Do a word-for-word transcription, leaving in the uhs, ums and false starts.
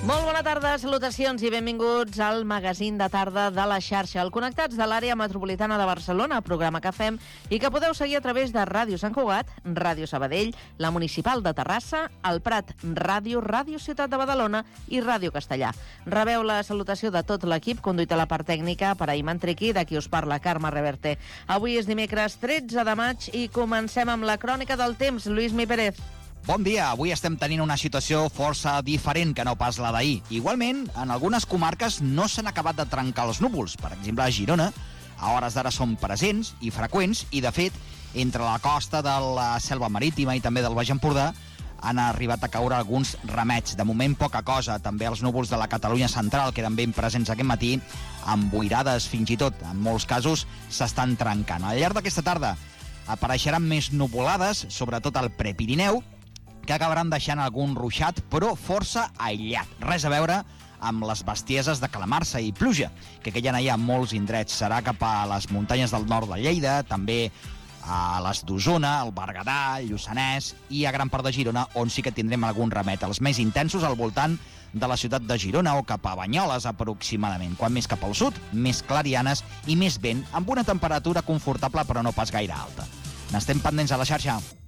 Molt bona tarda, salutacions i benvinguts al magazín de tarda de la xarxa, el Connectats de l'àrea metropolitana de Barcelona, programa que fem i que podeu seguir a través de Ràdio Sant Cugat, Ràdio Sabadell, la Municipal de Terrassa, el Prat Ràdio, Ràdio Ciutat de Badalona i Ràdio Castellà. Rebeu la salutació de tot l'equip, conduït a la part tècnica per Aiman Triqui, de qui us parla Carme Reverte. Avui és dimecres tretze de maig i comencem amb la crònica del temps. Lluís Mi Pérez. Bon dia, avui estem tenint una situació força diferent que no pas la d'ahir. Igualment, en algunes comarques no s'han acabat de trencar els núvols. Per exemple, a Girona, a hores d'ara són presents i freqüents i, de fet, entre la costa de la Selva Marítima i també del Baix Empordà han arribat a caure alguns ramets. De moment, poca cosa. També els núvols de la Catalunya central, que eren ben presents aquest matí, amb boirades fins i tot. En molts casos s'estan trencant. Al llarg d'aquesta tarda apareixeran més nuvolades, sobretot al Prepirineu, que acabaran deixant algun ruixat, però força aïllat. Res a veure amb les bestieses de calamarsa i pluja, que aquella hi ha molts indrets. Serà cap a les muntanyes del nord de Lleida, també a les d'Osona, el Berguedà, el Lluçanès i a gran part de Girona, on sí que tindrem algun remet. Els més intensos al voltant de la ciutat de Girona o cap a Banyoles, aproximadament. Quan més cap al sud, més clarianes i més vent, amb una temperatura confortable però no pas gaire alta. N'estem pendents a la xarxa.